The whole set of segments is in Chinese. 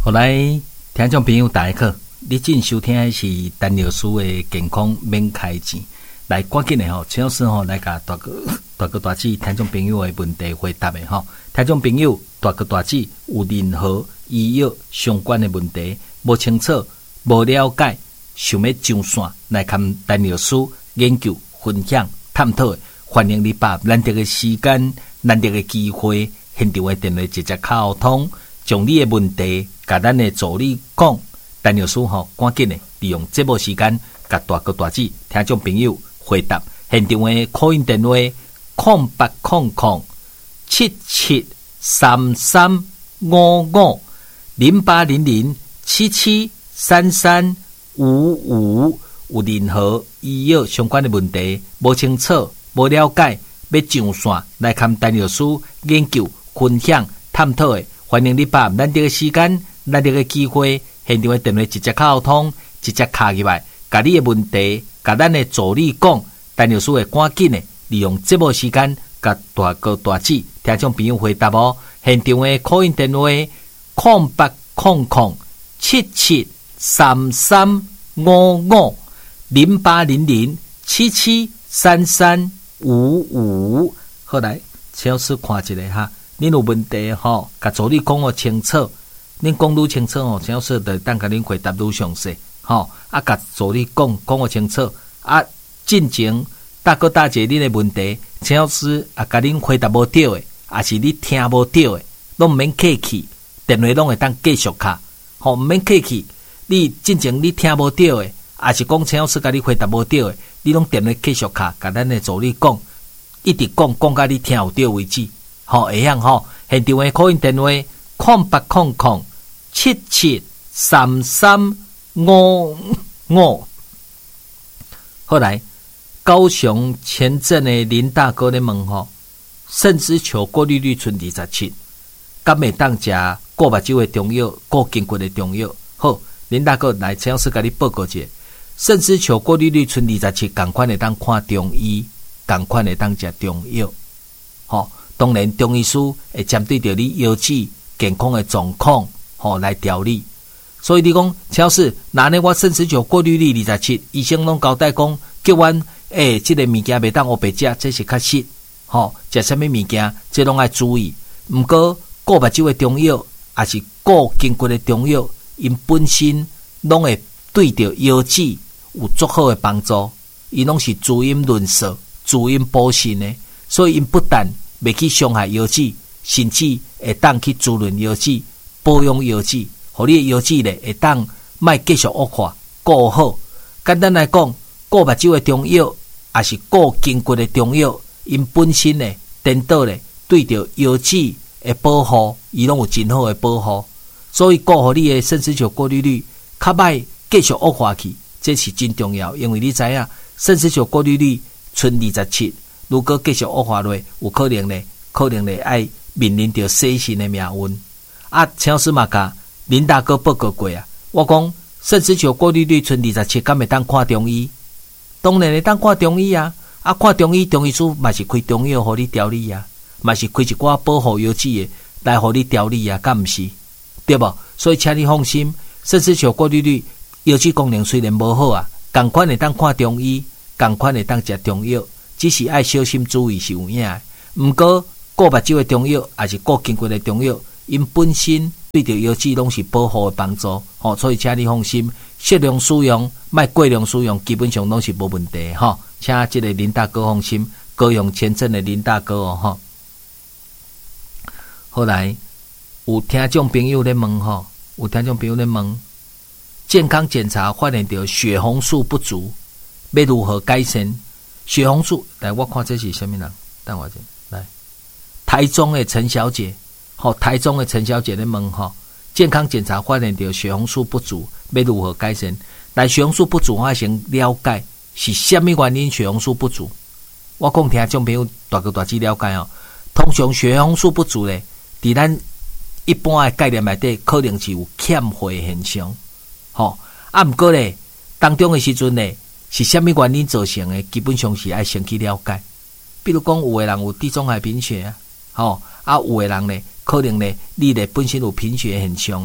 好来，听众朋友大家好，你正收听的是陈老师的健康免开钱。来，赶紧的吼，陈老师吼来甲大哥大姐听众朋友的问题回答的吼。听众朋友大哥大姐有任何医药相关的问题，无清楚、无了解，想要上线来看陈老师研究、分享、探讨的，欢迎你把难得的时间、难得的机会，现场的电话直接沟通。将你的问题，甲咱的助理讲，陈老师吼，赶紧的利用节目时间，甲大哥大姐听众朋友回答。现场的call in电话08007733550800773355，有任何医药相关的问题，无清楚、无了解，要上线来看陈老师研究、分享、探讨的。欢迎你把难得的时间、难得的机会，现场的电话直接沟通，直接卡入来，甲你的问题，甲咱的助理讲，陈老师会赶紧的利用节目时间，甲大哥大姐听众朋友回答哦。现场的call in电话08007733550800773355。好来，请老师看一下哈。恁有问题吼，甲助理讲个清楚，恁讲愈清楚吼，陈老师就等甲恁回答愈详细吼。甲助理讲个清楚，进前大哥大姐恁的问题，陈老师甲恁回答无对的，也是你听无对的，拢毋免客气，电话拢会当继续卡，吼毋免客气。你进前你听无对的，也是讲陈老师甲你回答无对的，你拢电话继续卡，甲咱的助理讲，一直讲到你听有对为止。好，会样吼，现场的call in电话0800773355。后来，高雄前镇的林大哥咧问吼，肾丝球过滤率剩27，敢会当食过目睭的中药、过筋骨的中药？好，林大哥来，陈老师甲你报告一下，肾丝球过滤率剩27，同款会当看中医，同款会当食中药，好。当然，中医师会针对着你腰子健康的状况，来调理。所以你讲，陈老师，那呢我肾丝球过滤率27，医生拢交代讲，叫阮这个物件袂当黑白食，这是确实。食什么物件，这拢要注意。毋过，顾目睭的中药，也是顾筋骨的中药，因本身拢会对着腰子有足好的帮助。伊拢是滋阴润燥、滋阴补肾的，所以因不但袂去伤害腰子，甚至会当去滋润腰子、保养腰子，互你的腰子咧会当莫继续恶化，顾好。简单来讲，顾目睭的中药，也是顾筋骨的中药，因本身咧颠倒咧对着腰子的保护，伊拢有真好的保护。所以顾好你的肾丝球过滤率，较莫继续恶化去，这是真重要。因为你知影，肾丝球过滤率剩27。如果继续恶化落，有可能咧爱面临着死神的命运。陈老师嘛甲林大哥报告过啊，我讲肾丝球过滤率剩27，敢会当看中医？当然会当看中医啊！看中医，中医师嘛是开中药互你调理啊，嘛是开一寡保护腰子的来互你调理啊，敢毋是？对无？所以请你放心，肾丝球过滤率腰子功能虽然无好啊，同款会当看中医，同款会当食中药。只是爱小心注意是有影的，毋过顾目睭的中药，也是顾筋骨的中药，因本身对着腰子拢是保护的帮助，所以请你放心，适量使用，莫过量使用，基本上拢是无问题吼。请这个林大哥放心，高雄前镇的林大哥哦后来有听众朋友咧问健康检查发现到血红素不足，要如何改善？血红素，来，我看这是什么人？等我一下，来，台中的陈小姐，台中的陈小姐咧问健康检查发现到血红素不足，要如何改善？来，血红素不足，我先了解是什么原因血红素不足。我讲听众朋友大哥大姐了解通常血红素不足咧，伫咱一般的概念内底，可能是有欠血现象，毋过咧，当中的时阵咧。是什么原因造成的？基本上是爱先去了解。比如讲，有的人有地中海贫血有的人呢，可能呢，你咧本身有贫血现象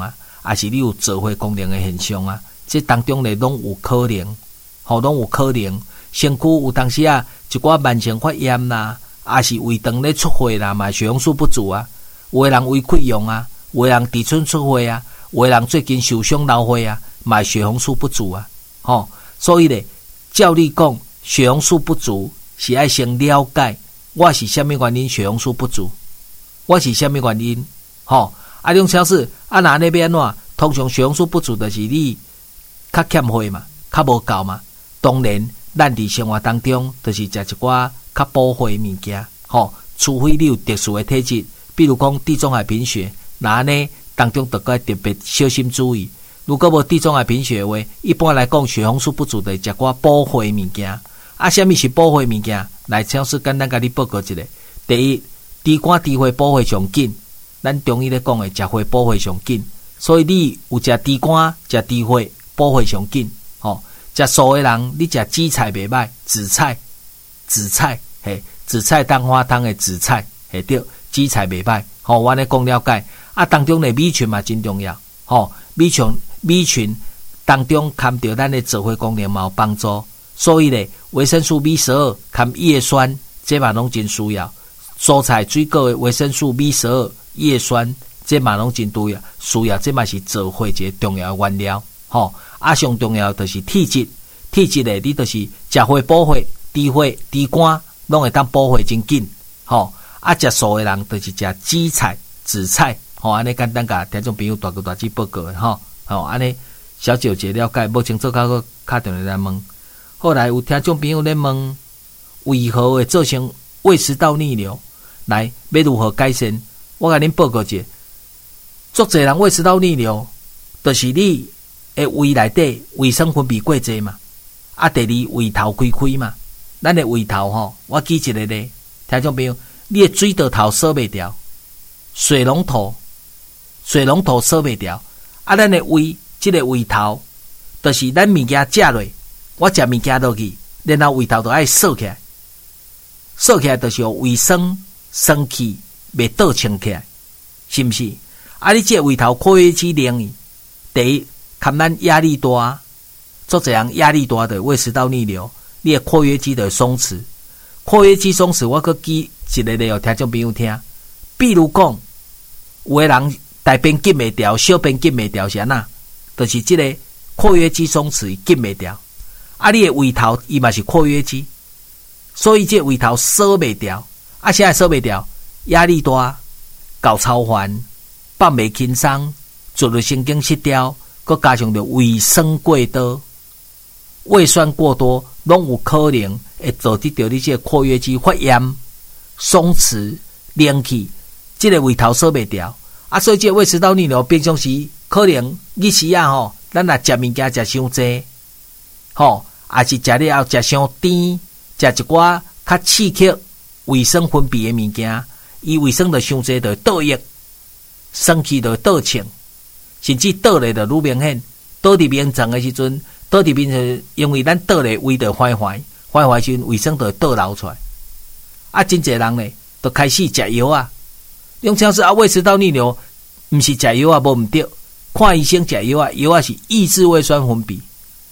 还是你有做血功能的现象啊，这当中咧拢有可能，拢有可能。身躯有当时啊，一寡慢性发炎啦，还是胃肠咧出血啦，嘛血红素不足啊。有的人胃溃疡啊，有的人地春出血啊，有的人最近受伤流血啊，嘛血红素不足啊。所以咧，照你讲，血红素不足是爱先了解我是虾米原因血红素不足，我是虾米原因。种超市那要安怎？通常血红素不足就是你较欠血嘛，较无够嘛。当然，咱伫生活当中就是食一寡较补血的物件，除非你有特殊的体质，比如讲地中海贫血，那安尼当中就该特别小心注意。如果无地中海贫血的话，一般来讲血红素不足的食寡补血的物件。什么是补血物件？来，超市简单甲你报告一下。第一，猪肝猪血补血上紧，咱中医咧讲的食血补血上紧，所以你有食猪肝、食猪血补血上紧。食素的人，你食紫菜袂歹，紫菜，紫菜当花汤的紫菜，对，紫菜袂歹。我咧讲了解。当中的米群嘛真重要。米群当中含着咱的做血功能嘛有帮助。所以咧，维生素 B12 含叶酸，这嘛拢真需要。蔬菜水果的维生素 B12、叶酸，这嘛拢真需要，这嘛是做血一个重要的原料。上重要就是体质咧，你就是食血补血，猪血、猪肝拢会当补血真紧。食素的人就是食紫菜、紫菜。安尼简单甲听众朋友大致报告的安尼小姐有一个了解，无清楚较打电话来问。后来有听众朋友咧问，为何会造成胃食道逆流？来，要如何改善？我甲恁报告一下，足侪人胃食道逆流，就是你的胃内底胃酸分泌过侪嘛。第二，胃头开嘛。咱的胃头我举一个咧，听众朋友，你的水道头锁袂掉，水龙头锁袂掉。咱的胃，这个胃头，就是咱物件食落，我食物件落去，然后胃头就爱锁起来，就是有胃酸气袂倒清起来，是毋是？你这胃头括约肌冷去，第一，看咱压力大，做这样压力大的胃食道逆流，你的括约肌的松弛，我搁举一个咧，听众朋友听，比如讲，有的人大便紧袂掉，小便紧袂掉是安那？就是这个括约肌松弛紧袂掉。你的胃头伊嘛是括约肌，所以这胃头锁袂掉。现在锁袂掉，压力大，高超烦，放袂轻松，自律神经失调，搁加上着胃酸过多，胃酸过多，拢有可能会导致着你这个括约肌发炎、松弛、冷气，这个胃头锁袂掉。所以这个胃食道逆流平常时可能日时咱若食物件食伤济，也是食了后食伤甜，食一寡较刺激胃酸分泌的物件，伊胃酸就伤济就倒溢，酸气就倒清，甚至倒咧就愈明显。倒伫眠床的时阵，因为咱倒咧胃就坏时阵胃酸就倒流出来。真侪人咧就开始食药啊。用超市胃食道逆流，毋是食药无毋对，看医生食药是抑制胃酸分泌，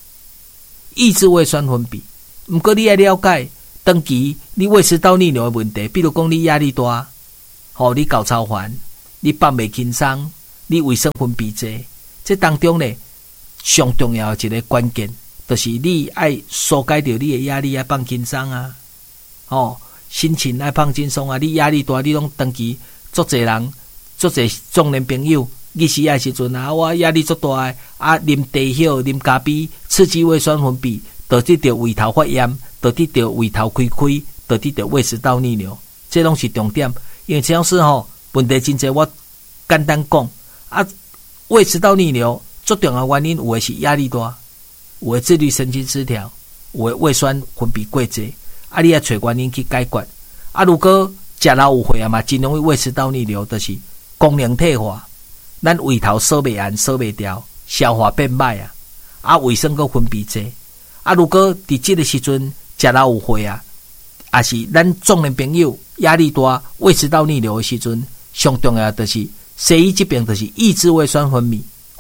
毋过你要了解，长期你胃食道逆流的问题，比如讲你压力大，你高超烦，你放袂轻松，你胃酸分泌济，这当中咧上重要的一个关键，就是你爱疏解掉你的压力，爱放轻松啊，心情爱放轻松啊，你压力大，你拢长期。足侪人，足侪中年朋友，日时的时阵我压力足大的，啉茶叶、啉咖啡，刺激胃酸分泌，导致着胃头发炎，导致着胃头开，导致着胃食道逆流，这拢是重点。因为这样是问题真侪，我简单讲胃食道逆流最重要原因，有的是压力大，有的自律神经失调，有的胃酸分泌过侪，你要找原因去解决。如果食老有血嘛，真容易胃食道逆流，就是功能退化，咱胃头锁袂安、锁袂掉，消化变歹胃酸佫分泌济。如果伫即个时阵食老有血也是咱中年朋友压力大、胃食道逆流的时阵，上重要就是西医这边就是抑制胃酸分泌，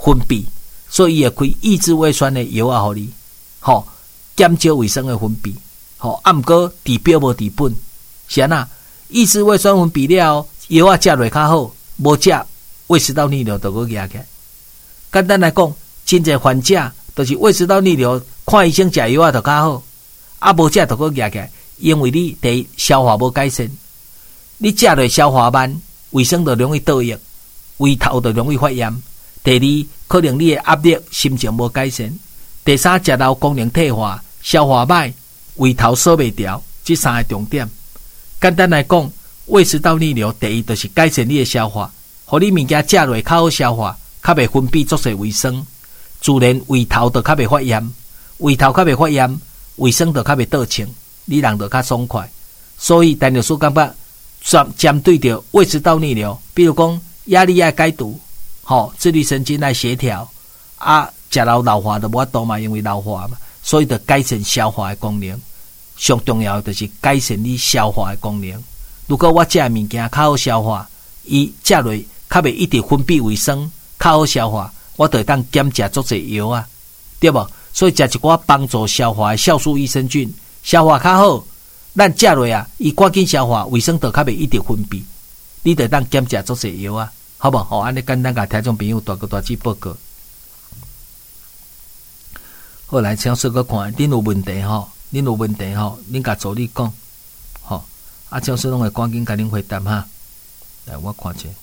分泌，所以伊会开抑制胃酸的药啊，互你，吼，减少胃酸的分泌，吼，啊，毋过治标无治本，是安那？抑制胃酸分泌了，药啊食落较好，无食胃食道逆流就搁压起来。简单来讲，真侪患者就是胃食道逆流，看医生食药啊就较好，啊无食就搁压起来，因为你第一消化无改善，你食落消化慢，卫生就容易倒液，胃头就容易发炎。第二，可能你的压力、心情无改善。第三，食到功能退化，消化歹，胃头锁袂调，这三个重点。简单来讲，胃食道逆流，第一就是改善你的消化，互你物件食落较好消化，较袂分泌足侪胃酸，自然胃头就较袂发炎，胃头较袂发炎，胃酸就较袂倒清，你人就较爽快。所以，陈律师感觉，针对着胃食道逆流，比如讲压力爱解除，自律神经爱协调，啊，食到老化就无法度嘛，因为老化嘛，所以就改善消化的功能。上重要的就是改善你消化的功能。如果我食的物件较好消化，伊食落较袂一直分泌胃酸，较好消化，我就会当减食足侪药啊，对无？所以食一寡帮助消化的酵素益生菌，消化较好，咱食落啊，伊赶紧消化，胃酸就较袂一直分泌，你就当减食足侪药啊，好无？好，安尼简单甲听众朋友大致报告。好，来，请说个看，恁有问题吼？恁有问题吼？恁甲助理讲，吼，啊，教授拢会赶紧甲恁回答哈。来，我看者，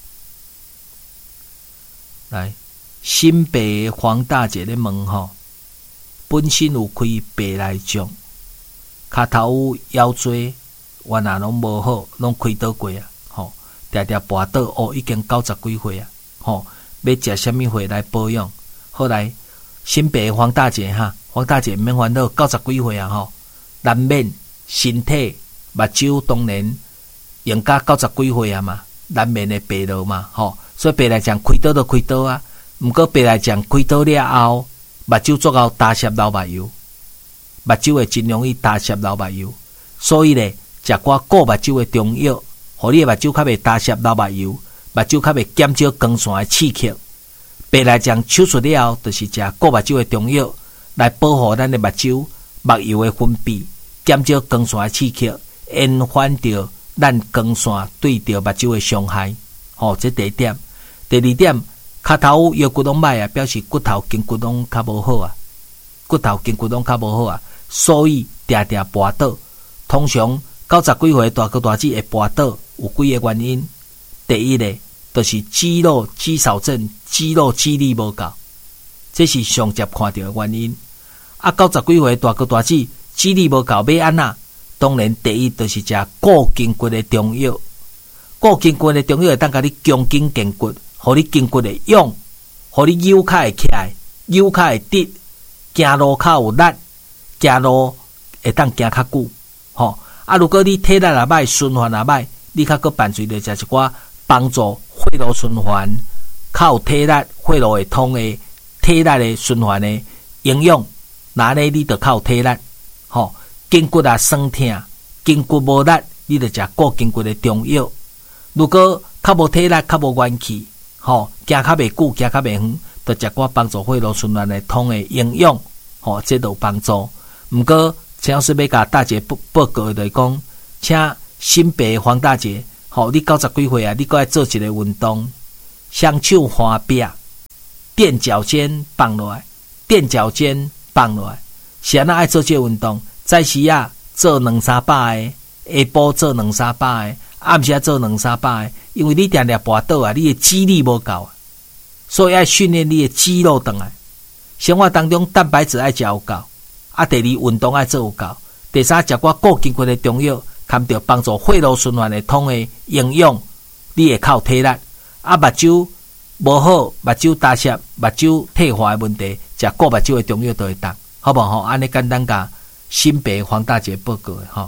来，新北黄大姐咧问吼，本身有开白内障，骹头有腰椎，原来拢无好，拢开倒过啊，吼，定定跋倒，哦，已经90几岁啊，吼，要食什么货来保养？后来，新北黄大姐哈，黄大姐毋免烦恼，90几岁啊，吼。难免身体目睭当然用到90几岁啊嘛，难免会白落嘛，吼，所以白内障开刀就开刀啊。毋过白内障开刀了后，目睭足够搭摄老目油，目睭会真容易搭摄老目油，所以咧食寡顾目睭的中药，互你的目睭较袂搭摄老目油，目睭较袂减少光线的刺激。白内障手术了后，就是食顾目睭的中药来保护咱的目睭目油的分泌。减少光线的刺激，延缓着咱光线对着目睭的伤害。这第一点。第二点，骹头腰骨拢歹啊，表示骨头筋骨拢较无好啊。骨头筋骨拢较无好啊，所以定定跋倒。通常90几岁大哥大姐会跋倒，有几个原因。第一咧，就是肌肉肌少症，肌肉肌力无够，这是上接看到的原因。啊，90几岁大哥大姐肌力无够，要安那？当然，第一就是食固筋骨的中药。固筋骨的中药会当甲你强筋健骨，互你筋骨会勇，互你腰脚会起来，腰脚会直，行路较有力，行路会当行较久。啊，如果你体力也歹，循环也歹，你较搁伴随着食一寡帮助血路循环、较有体力、血路会通的体力的循环的营养，那呢你就较有体力。筋骨啊酸痛，筋骨无力，你就食固筋骨的中药。如果较无体力，较无元气，行较袂久，行较袂远，就食寡帮助血路循环的通的营养，这都有帮助。毋过，请说要甲大姐报告的就是讲，请新北黄大姐，你90几岁啊，你搁爱做一个运动，双手花臂，垫脚尖放落来，垫脚尖放落来，是安那爱做这个运动。早时啊做2-3百个，下晡做2-3百个，暗时做2-3百个，因为你定定跋倒啊，你的肌力无够啊，所以爱训练你的肌肉回来。生活当中蛋白质爱食有够，啊，第二运动爱做有够，第三食寡固筋骨的中药，含着帮助血路循环的通的营养，你会靠体力。啊，目睭无好，目睭搭摄，目睭退化的问题，食固目睭的中药都会当，好不好？安尼简单甲新北黄大姐报告的哈。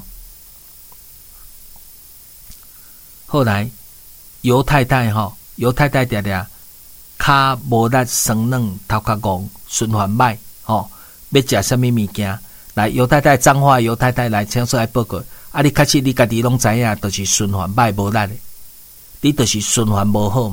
后来尤太太定定脚无力、酸软、头壳戆、循环歹，要食什么物件？来，尤太太彰化尤太太来，请说来报告。啊，你确实你家己拢知影，就是循环歹无力的，你就是循环无好嘛。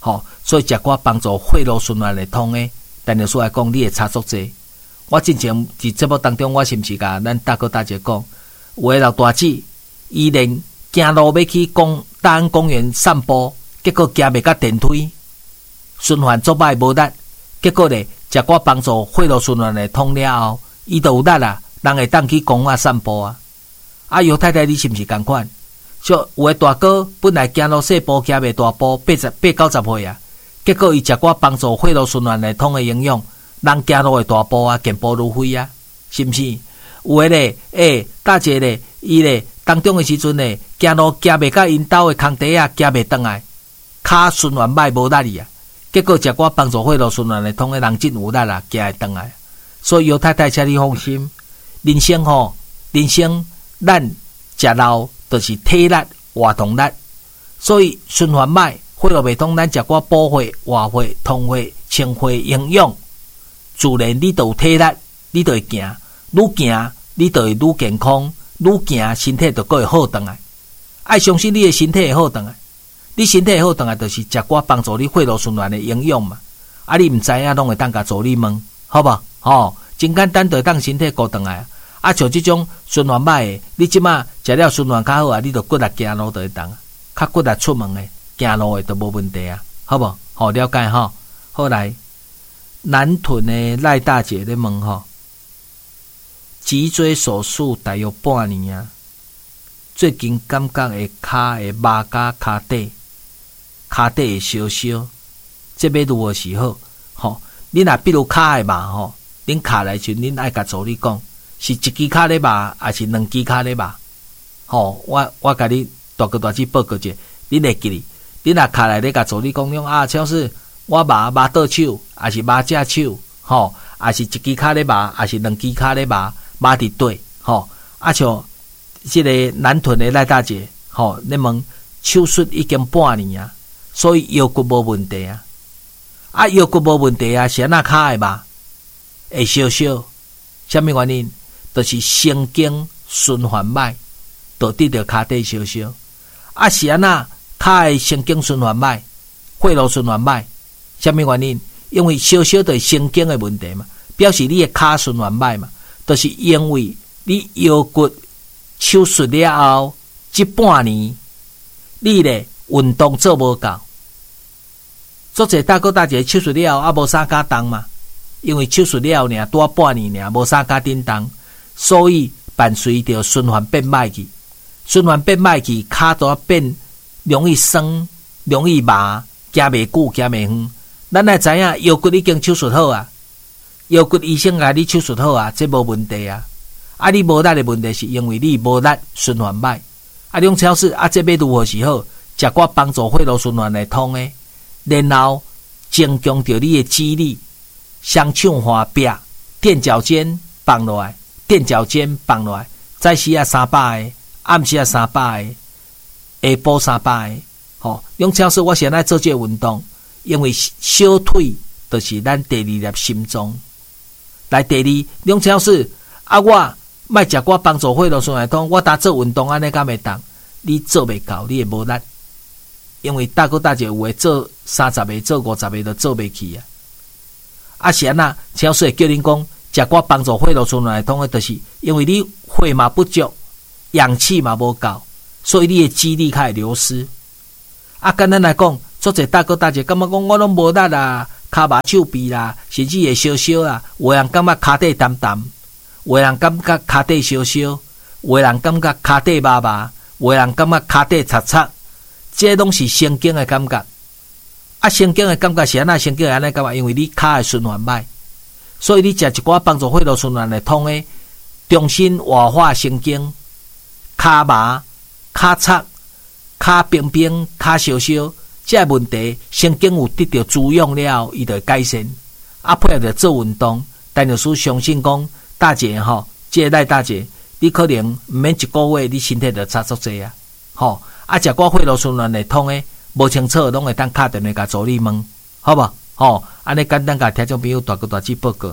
所以食寡帮助血路循环会通诶。但是说来讲，你会差足济。我之前伫节目当中，我是毋是甲咱大哥大姐讲，有诶老大姐，伊连行路要去大安公园散步，结果行袂到电梯，循环做歹无力，结果咧食寡帮助血路循环会通了后，伊就有力啦，人会当去公园散步啊。啊，姚太太，你是毋是共款？就有诶大哥本来行路细步行袂大步，80-90岁啊，结果伊食寡帮助血路循环会通诶营养，人行路会大步啊，健步如飞啊，是毋是？有诶咧，大姐咧，伊咧当中诶时阵咧，行路行袂到因兜诶空地啊，行袂转来，骹循环歹无力哩啊，结果食寡帮助血路循环会通诶人真有力啦，行会转来。所以姚太太，请你放心，人生咱食肉就是体力、活动力，所以循环歹，血路袂通，咱食寡补血、活血、通血、清血营养，自然你就有体力，你就会行，愈行你就会愈健康，愈行身体就会好转来。爱相信你的身体会好转来，你身体会好转来，就是食寡帮助你血路循环的营养嘛。啊，你毋知影，拢会当甲助你问，好无？真简单，就会当身体顾转来。啊，像这种循环歹的，你即马食了循环较好啊，你就骨力行路就会当，较骨力出门的，行路的都无问题啊，好无？好了解吼。后来南屯的赖大姐咧问吼，脊椎手术大约半年啊，最近感觉会骹会麻甲骹底会烧烧，这要如何是好？你若比如骹会麻吼，恁卡来时恁爱甲助理讲。是一支骹咧麻，还是两支骹咧麻？我甲你大哥大姐报告者，恁会记哩？恁若卡来咧甲助理讲啊，像是我麻倒手，还是麻正手？还是一支骹咧麻，还是两支骹咧麻伫底？啊像即个南屯的赖大姐，你问手术已经半年啊，所以腰骨无问题啊。啊腰骨无问题啊，是安那骹会麻？会烧烧，什么原因？就是神经循环歹，导致着骹底烧烧。啊是安那骹的神经循环歹，血路循环歹，什么原因？因为烧烧就是神经的问题嘛，表示你的骹循环歹嘛，就是因为你腰骨手术了后，这半年你咧运动做无够，做者大哥大姐手术了后无啥敢动嘛，因为手术了后呢，多半年呢，无啥敢叮动。所以伴随着循环变歹去，循环变歹去，骹都变容易酸、容易麻，行袂久，行袂远。咱也知影腰骨已经手术好啊，腰骨医生甲你手术好啊，这无问题啊。啊，你无力的问题是因为你无力循环歹。啊，种超市啊，这要如何是好？食寡帮助血路循环会通的，然后增强着你的肌力，双手滑壁，垫脚尖放落来。垫脚尖放落来，早时啊300个，暗时啊300个，下晡300个。用超市我现在做这个运动，因为小腿就是咱第二粒心脏。来第二，用超市啊，我莫食寡帮助血路循环通，我搭做运动安尼敢袂当？你做袂到，你会无力。因为大哥大姐有诶做30个、做50个都做袂起啊。啊是安那，超市会叫恁讲。食寡帮助血路循环通的，就是因为你血嘛不足，氧气嘛无够，所以你的肌力较会流失。啊，简单来讲，做者大哥大姐感觉讲我拢无力啦，骹麻手臂啦，甚至会烧烧啦。有人感觉骹底淡淡，有人感觉骹底烧烧，有人感觉骹底麻麻，有人感觉骹底擦擦，这拢是神经的感觉。啊，神经的感觉是安那？神经安尼感觉，因为你骹的循环歹。所以你食一寡帮助血路循环会通的，重新活化神经，骹麻、骹擦、骹冰冰、骹烧烧，这问题神经有得到滋养了后，伊就会改善。啊，配合着做运动，但就是相信讲，大姐这个赖大姐，你可能毋免一个月，你身体就差足济啊。啊，食寡血路循环会通的，无清楚拢会当打电话甲助理问，好无？安尼简单甲听众朋友大哥大姐报告。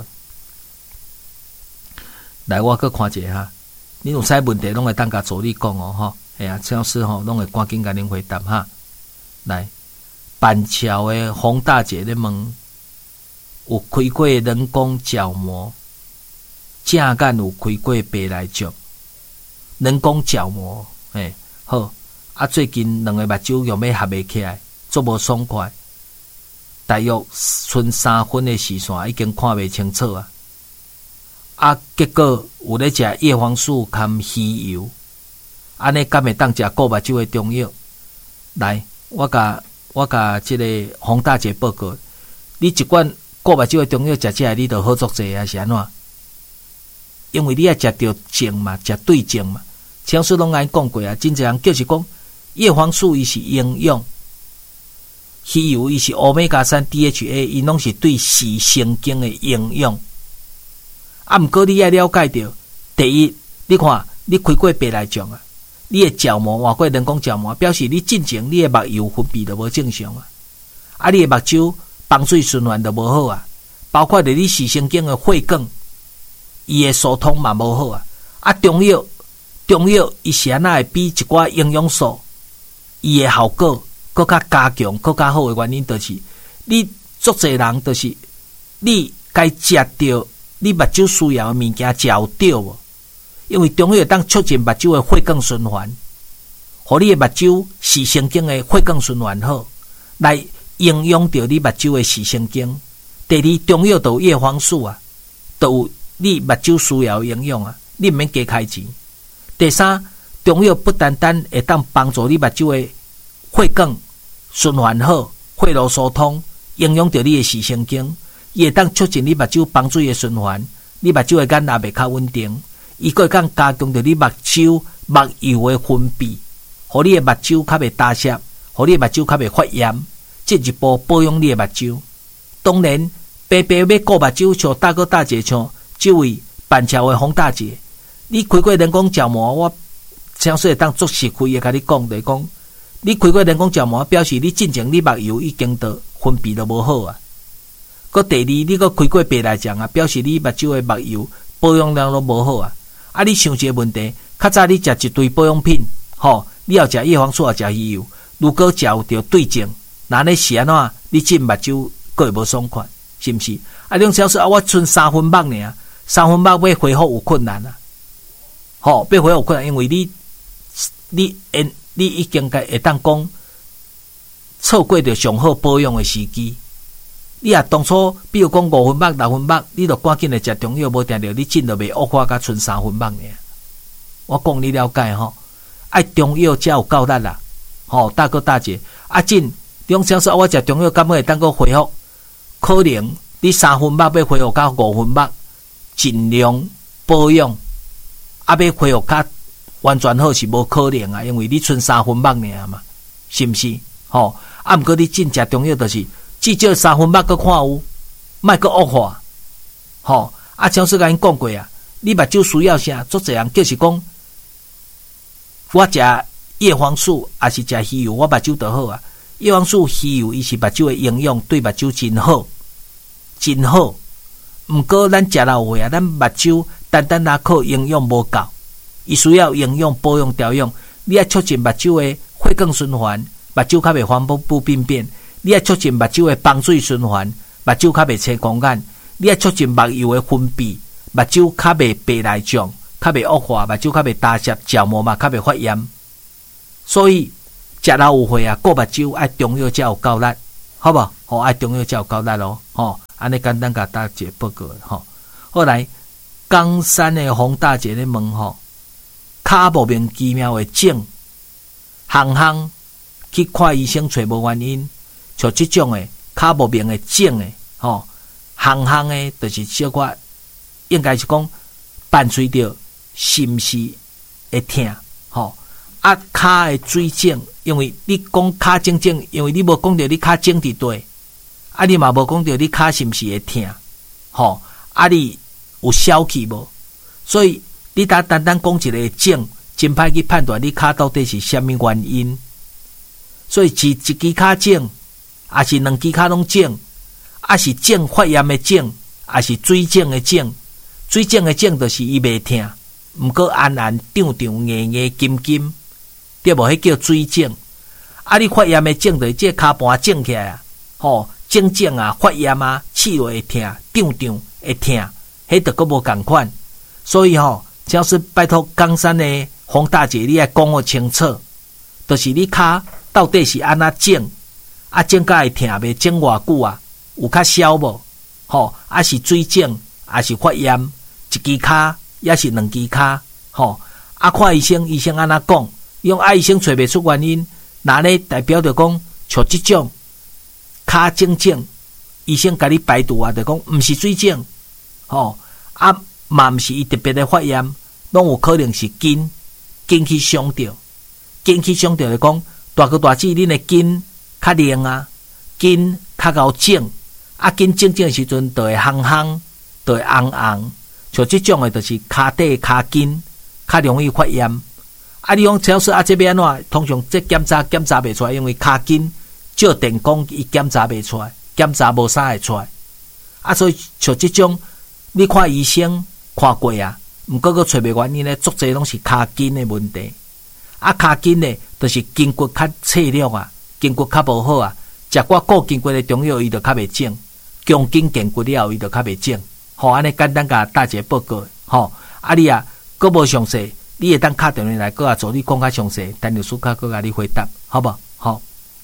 来，我搁看一下哈，恁有啥问题拢会当甲助理讲哦，吓啊，超师拢会赶紧甲恁回答哈。来， 板桥的洪大姐咧问，有开过人工角膜，正间有开过白内障。人工角膜，好。啊，最近两个目睭用要合袂起来，足无爽快。大约剩3分的视线已经看袂清楚啊！啊，结果有咧食叶黄素含鱼油，安尼敢会当食顾目睭的中药？来，我甲即个洪大姐报告，你一罐顾目睭的中药食起来，你就好作济啊？是安怎？因为你要食着症嘛，食对症嘛。常叔拢安讲过啊，真侪人就是讲。叶黄素伊是营养，鱼油伊是欧米伽3 DHA， 伊拢是对视神经的营养。啊，毋过你要了解到，第一，你看你开过白内障啊，你的角膜换过人工角膜，表示你进前你的目油分泌就无正常啊，啊，你的目睭房水循环就无好啊，包括你视神经的血管，伊的疏通嘛无好啊。啊，中药伊是安那会比一寡营养素。伊的效果更加加强、更加好的原因，就是你足侪人就是你该食到你目睭需要的物件食有对无？因为中药当促进目睭的血管循环，互你的目睭视神经的血管循环好，来营养到你目睭的视神经。第二，中药都有叶黄素啊，都有你目睭需要的营养啊，你毋免加开钱。第三，中药不单单会当帮助你目睭的血管循环好、血路疏通，影响到你的视神经，伊会当促进你目睭房水的循环，你目睭的眼压会较稳定。伊个会当加强到你目睭目油的分泌，互你的目睭较袂打涩，互你的目睭较袂发炎，进一步保养你的目睭。当然，白白要顾目睭，像大哥大姐像这位板桥的洪大姐，你开过人工角膜，我相信会当做实开的甲你讲，就是讲，你开过人工角膜，表示你进前你目油已经都分泌都无好啊。佮第二，你佮开过白内障啊，表示你目睭的目油保养量都无好啊。啊，你想一个问题，较早你食一堆保养品，你要食叶黄素，要食鱼油，如果食有着对症，那呢是安怎？你进目睭佮会无爽快，是毋是？啊，两小时啊，我剩3分目尔，3分目要恢复有困难啊。要恢复有困难，因为你已经会当讲错过着上好保养的时机。你啊，当初比如讲5分目、6分目，你就赶紧来食中药，无定着你进就袂恶化，甲剩3分目尔。我讲你了解吼，爱中药才有够力啦。大哥大姐，啊进两小时我食中药，敢会当个恢复？可能你3分目要恢复到5分目，尽量保养，啊要恢复较完全好是无可能啊，因为你剩3分目尔嘛，是毋是？啊，毋过你进食中药就是至少3分目搁看有，莫搁恶化。啊，上次甲因讲过啊，你目睭需要啥？足侪人就是讲，我食叶黄素，还是食鱼油，我目睭就好啊。叶黄素、鱼油，伊是目睭的营养，对目睭真好，真好。毋过咱食了有会啊，咱目睭单单拿靠营养无够，伊需要营养保养调养。你要促进目睭的血管循环，目睭较袂反复病变。你要促进目睭的房水循环，目睭较袂青光眼；你要促进目油的分泌，目睭较袂白内障，较袂恶化，目睭较袂打涩，角膜嘛较袂发炎。所以食老有血啊，顾目睭爱中药才有够力，好无？爱中药才有够力咯。安尼简单甲大姐报告吼。后来冈山的洪大姐咧问骹莫名其妙的肿，行行去看医生找无原因。像这种的骹无明的肿的，行行的，就是小可应该是讲伴随着心事会痛，啊骹的水肿，因为你讲骹肿肿，因为你无讲到你骹肿伫对，啊你嘛无讲到你骹是毋是会痛，啊你有消气无？所以你单单讲一个肿，真歹去判断你骹到底是虾米原因。所以是一支骹肿。还是两支骹拢肿，还是肿发炎的肿，还是水肿的肿。水肿的肿就是伊袂痛，毋过暗暗、胀胀、硬硬、金金，对无？迄叫水肿。 啊，你发炎的症就是这骹盘肿起来啊，肿啊，发炎啊，刺落会痛，胀会痛，迄就佫无共款。所以只要是拜托冈山的洪大姐，你要讲我清楚，就是你骹到底是安怎肿，啊，肿甲会痛袂？肿偌久啊？有较消无？啊是水肿，还是发炎？一支骹，也是两支骹？啊，看医生，医生安怎讲？用医生找袂出原因，那呢代表着讲，像这种骹肿，医生甲你排除啊，就讲毋是水肿，啊。嘛毋是伊特别的发炎，拢有可能是筋去伤着，筋去伤着就讲大哥大姐，恁的筋较硬啊，筋较够肿，啊筋肿的时阵就会烘，就会红，像这种的就是骹底骹筋较容易发炎。啊，你讲只要是这边安怎？通常这检查袂出来，因为骹筋照电工伊检查袂出来，检查无啥会出来。啊，所以像这种你看医生。看过啊，毋过个找袂原因咧，足侪拢是骹筋的问题。啊，骹筋呢，就是筋骨较脆弱啊，筋骨较无好啊。食寡固筋骨的中药，伊就较袂肿；强筋健骨了后，伊就较袂肿。安尼简单甲大姐报告。啊你啊，佫无详细，你会当敲电话来，佫啊做你讲较详细，陈律师佫甲你回答，好无？好。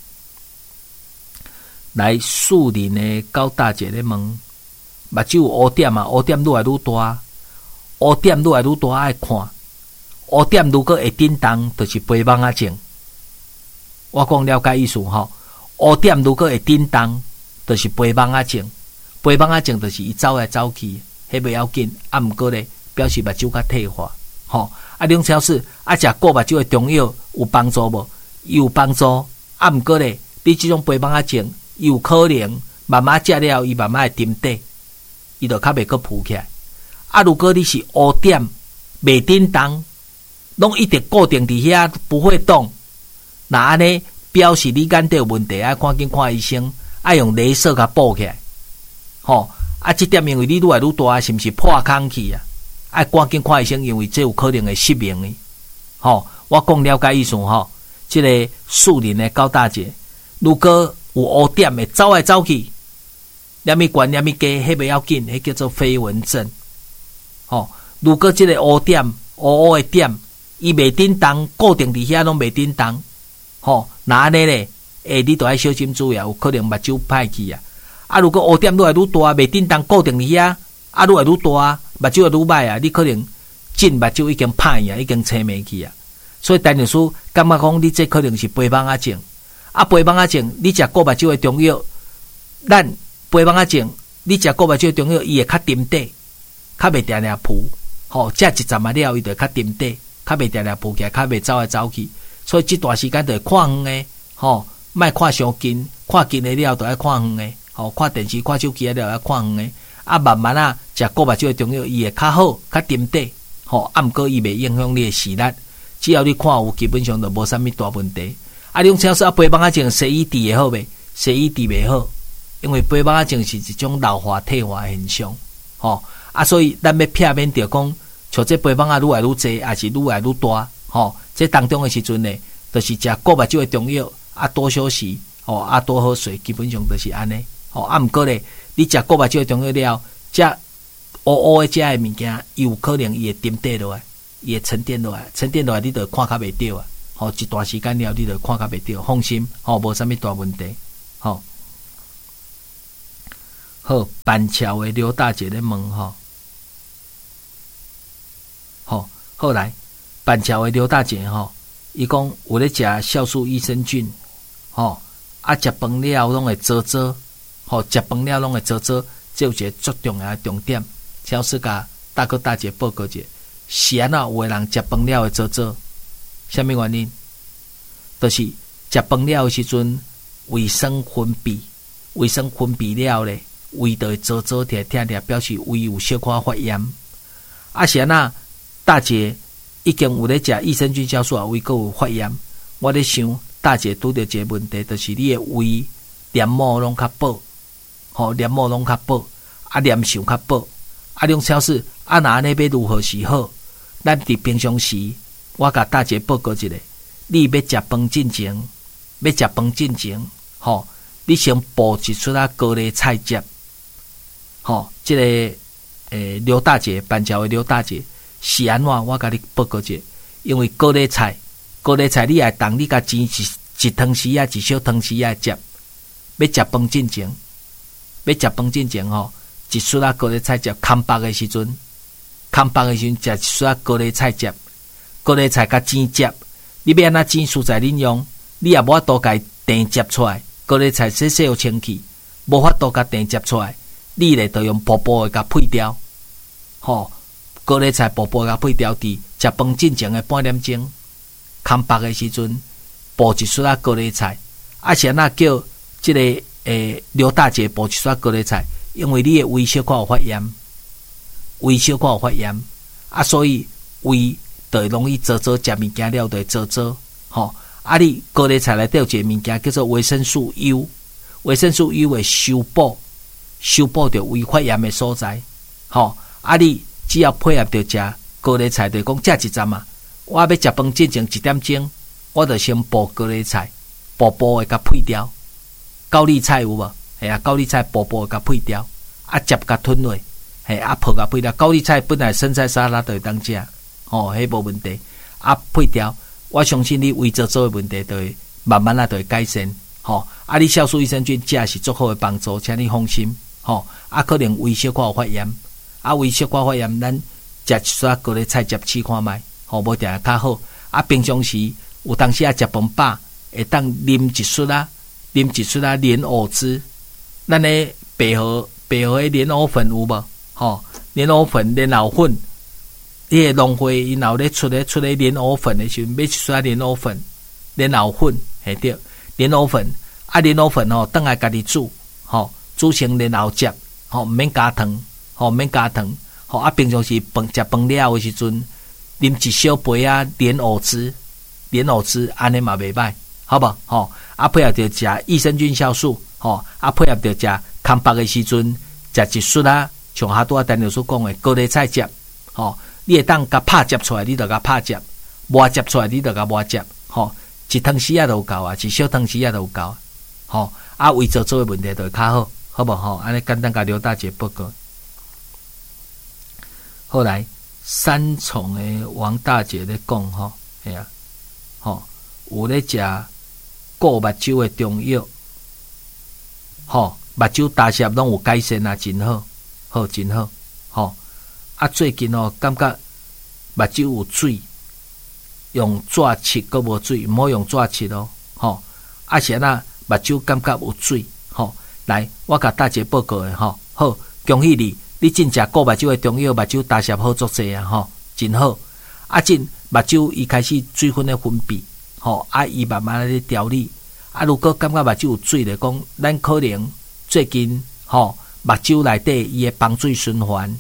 来，树林的高大姐咧问，目睭有乌点啊，乌点愈来愈大。乌点愈来愈大，爱看。乌点如果会震动，就是肥蠓仔症。我讲了解意思乌点如果会震动，就是肥蠓仔症。肥蠓仔症就是伊走来走去，迄袂要紧。啊，毋过咧，表示目睭较退化。啊，两超市啊，食过目睭的中药有帮助无？有帮助。啊，毋过咧，你即种肥蠓仔症，有可能慢慢食了，伊慢慢会沉底，伊就较袂佫浮起来。啊，如果你是乌点袂震动，拢一直固定伫遐不会动，那安尼表示你眼底有问题，爱赶紧看医生，爱用雷射甲补起来。啊，这点因为你愈来愈大，是毋是破空去啊？爱赶紧看医生，因为这有可能会失明的。我讲了解意思这个树林的高大姐，如果有乌点会走来走去，念咪悬念咪低，迄袂要紧，迄叫做飞蚊症。如果这个乌点乌的点，伊袂震动，固定伫遐拢袂震动，那安尼咧，你都爱小心注意，有可能目睭歹去啊。啊，如果乌点愈来愈大，袂震动，固定伫遐，啊，愈来愈大，目睭会愈歹啊，你可能进目睭已经歹啊，已经青霉去啊。所以陈律师感觉讲，你这可能是肥蠓仔症。啊，肥蠓仔症，你食过目睭的中药，咱肥蠓仔症，你食过目睭的中药，伊会较沉底。较袂定定浮，食一阵啊了，伊就较沉底，较袂定定浮起来，较袂走来走去。所以这段时间就会看远的，莫看伤近，看近的了就爱看远的，看电视、看手机了爱看远的。啊，慢慢啊，食过目睭的中药，伊会较好，较沉底，啊，毋过伊袂影响你的视力，只要你看有，基本上就无啥物大问题。啊，你用超市啊，肥蠓仔症西医治会好袂？西医治袂好，因为肥蠓仔症是一种老化退化的现象，啊，所以咱要避免着讲，像这肥蠓仔愈来愈济，还是愈来愈大，这当中的时阵呢，就是食过目睭的中药，啊多休息，啊多喝水，基本上就是安尼，啊毋过咧，你食过目睭的中药了，食乌的食的物件，有可能伊会沉底落来，伊会沉淀落来，你就看较袂着啊，一段时间了，你就看较袂着，放心，无啥物大问题，好，板桥的刘大姐咧问后来板桥的刘大姐伊讲有咧食酵素益生菌，啊食饭了拢会做，食饭了拢会做，这有一个最重要的重点，超市甲大哥大姐报告者，是安怎有的人食饭了会做，什么原因？就是食饭了的时阵，卫生分泌了咧，胃就会做痛，表示胃有小可发炎。啊是安怎？大姐已经有咧食益生菌酵素啊，胃阁有发炎。我咧想，大姐拄着一个问题，就是你的胃黏膜拢较薄，黏膜拢较薄，啊黏相较薄。啊，用超市啊，那安尼要如何是好？咱伫平常时，我甲大姐报告一下，你要食饭进前， 要食饭进前，你先煲一出高丽菜汁，这个刘大姐板桥的刘大姐是安怎？我甲你报告者，因为高丽菜你爱当你甲煎一汤匙一小汤匙汁，要食饭进前，一出高丽菜汁，空白的时阵食一出高丽菜汁，高丽菜甲煎汁，你要安怎煎蔬菜恁用？你也无法度甲甜汁出来，高丽菜细细有清气，无法度甲甜汁出来，你咧就用薄薄的甲配掉，高丽菜薄薄甲配掉伫食饭进前的半点钟，空白的时阵煲一出高丽菜，是安那叫这个刘大姐煲一出高丽菜，因为你的胃小可有发炎，所以胃就会容易做食物件了，就会做你高丽菜内底有一个物件叫做维生素 U， 维生素 U 会修补着胃发炎的所在，你只要配合着食高丽菜，就讲食一站啊，我要食饭进前1点钟，我就先煲高丽菜，薄薄的甲配掉，高丽菜有无？高丽菜薄薄的甲配掉，汁甲吞落，泡甲配掉。高丽菜本来生菜沙拉就会当食，迄无问题，配掉。我相信你胃做的问题就会慢慢就会改善，你酵素益生菌食是足好的帮助，请你放心，可能胃小可有发炎，胃小可发炎，咱食一撮高丽菜汁试看卖，无定较好。平常时有当时食饭饱，会当啉一撮莲藕汁，咱的白毫的莲藕粉有无？莲藕粉、莲藕粉。你个农会因后咧出咧莲藕粉的时候，买一撮莲藕粉、莲藕粉，对，莲藕粉莲藕粉当来家己煮，煮成莲藕汁，毋免加糖，平常时食饭了的时阵，啉一小杯莲藕汁安尼嘛袂歹，好不？配合着食益生菌酵素，配合着食空白的时阵，食一撮像哈拄陈老师讲的高丽菜汁，你会当甲拍汁出来，你就甲拍汁；磨汁出来，你就甲磨汁。一汤匙就有够啊，一小汤匙就有够。胃做的问题就会较好，好不？安尼简单甲刘大姐报告。后来三重的王大姐咧讲，有咧食顾目睭的中药，目睭大舌拢有改善啊，真好，真好，最近感觉目睭有水，用纸拭阁无水，毋好用纸拭是安那目睭感觉有水，来，我甲大姐报告的好，恭喜你真正顾目睭的中药，目睭大舌好足济啊，真好。真目睭伊开始水分的分泌，伊慢慢咧调理。如果感觉目睭有水咧，讲咱可能最近目睭内底伊的帮水循环。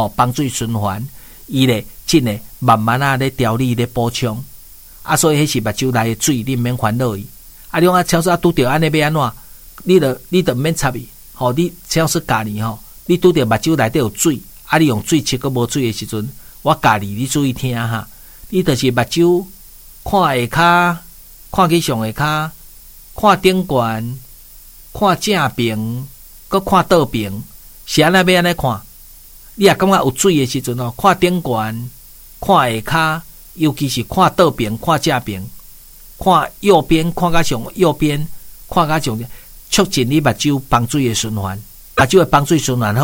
伊咧真诶慢慢咧调理咧补充，所以迄是目睭内的水，你毋免烦恼伊。你讲超市拄着安尼要安怎？你就毋免插伊，你超市教你你拄着目睭内底有水，你用水拭阁无水的时阵，我教你注意听哈。你就是目睭看下骹，看去上下骹，看顶悬，看正边，阁看倒边，是安尼要安尼看。你也感觉有水的时阵看顶悬，看下骹，尤其是看倒边、看正边、看右边、看甲上右边、看甲上，促进你目睭帮水的循环，目睭的帮水循环好。